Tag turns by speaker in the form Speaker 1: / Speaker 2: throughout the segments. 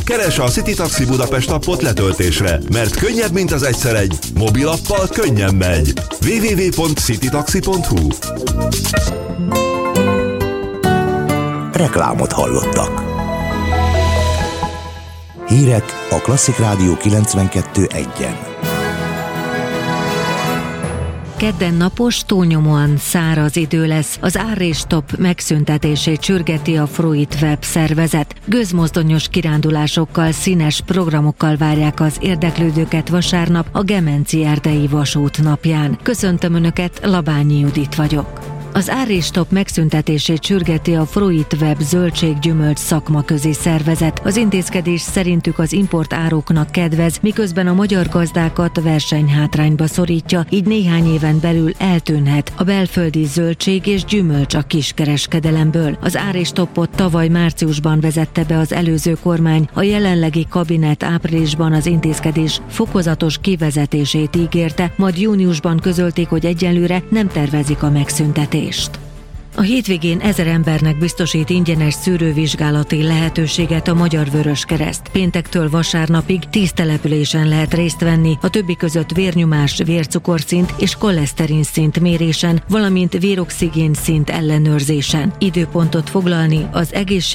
Speaker 1: Keresse a City Taxi Budapest appot letöltésre, mert könnyebb, mint az egyszer-egy, mobilappal könnyen megy. www.citytaxi.hu.
Speaker 2: Reklámot hallottak. Hírek a Klasszik Rádió 92.1-en.
Speaker 3: Kedden napos, túlnyomóan száraz idő lesz. Az árrés-stop megszüntetését sürgeti a Fruit Web szervezet. Gőzmozdonyos kirándulásokkal, színes programokkal várják az érdeklődőket vasárnap a Gemenci Erdei Vasút napján. Köszöntöm Önöket, Labányi Judit vagyok. Az árrés-stop megszüntetését sürgeti a Fruit Web zöldség-gyümölcs szakmaközi szervezet. Az intézkedés szerintük az import áruknak kedvez, miközben a magyar gazdákat versenyhátrányba szorítja, így néhány éven belül eltűnhet a belföldi zöldség és gyümölcs a kiskereskedelemből. Az árrés-stopot tavaly márciusban vezette be az előző kormány, a jelenlegi kabinet áprilisban az intézkedés fokozatos kivezetését ígérte, majd júniusban közölték, hogy egyelőre nem tervezik a megszüntetést. A hétvégén 1000 embernek biztosít ingyenes szűrővizsgálati lehetőséget a Magyar Vöröskereszt. Péntektől vasárnapig 10 településen lehet részt venni, a többi között vérnyomás, vércukorszint és koleszterinszint mérésen, valamint véroxigén szint ellenőrzésen. Időpontot foglalni az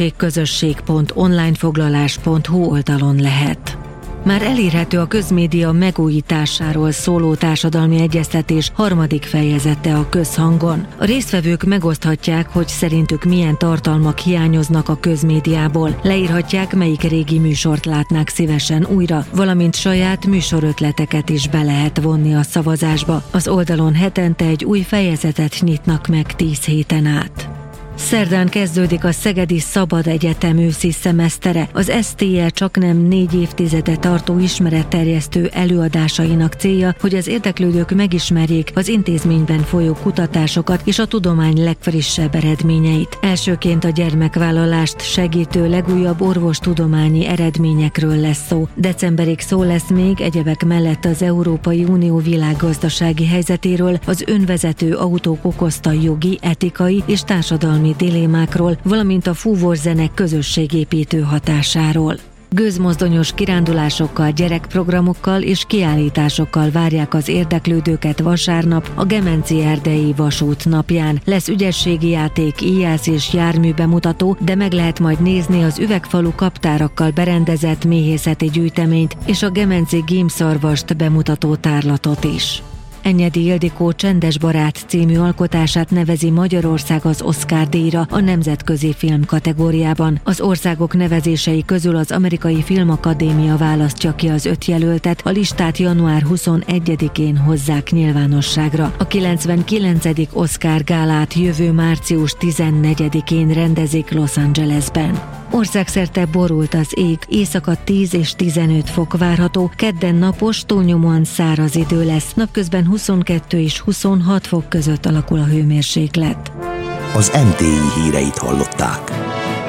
Speaker 3: egészségközösség.onlinefoglalás.hu oldalon lehet. Már elérhető a közmédia megújításáról szóló társadalmi egyeztetés harmadik fejezete a Közhangon. A résztvevők megoszthatják, hogy szerintük milyen tartalmak hiányoznak a közmédiából. Leírhatják, melyik régi műsort látnák szívesen újra, valamint saját műsorötleteket is be lehet vonni a szavazásba. Az oldalon hetente egy új fejezetet nyitnak meg 10 héten át. Szerdán kezdődik a Szegedi Szabad Egyetem őszi szemesztere. Az STE csaknem 4 évtizede tartó ismeretterjesztő előadásainak célja, hogy az érdeklődők megismerjék az intézményben folyó kutatásokat és a tudomány legfrissebb eredményeit. Elsőként a gyermekvállalást segítő legújabb orvostudományi eredményekről lesz szó. Decemberig szó lesz még egyebek mellett az Európai Unió világgazdasági helyzetéről, az önvezető autók okozta jogi, etikai és társadalmi dilémákról, valamint a fúvózene közösségépítő hatásáról. Gőzmozdonyos kirándulásokkal, gyerekprogramokkal és kiállításokkal várják az érdeklődőket vasárnap a Gemenci Erdei Vasút napján. Lesz ügyességi játék, íjász és járműbemutató, de meg lehet majd nézni az Üvegfalu kaptárakkal berendezett méhészeti gyűjteményt és a Gemenci Gímszarvast bemutató tárlatot is. Enyedi Ildikó Csendes barát című alkotását nevezi Magyarország az Oscar-díjra a nemzetközi film kategóriában. Az országok nevezései közül az Amerikai Filmakadémia választja ki az 5 jelöltet, a listát január 21-én hozzák nyilvánosságra. A 99. Oscar gálát jövő március 14-én rendezik Los Angelesben. Országszerte borult az ég, éjszaka 10 és 15 fok várható, kedden napos, túlnyomóan száraz idő lesz, napközben 22 és 26 fok között alakul a hőmérséklet.
Speaker 2: Az MTI híreit hallották.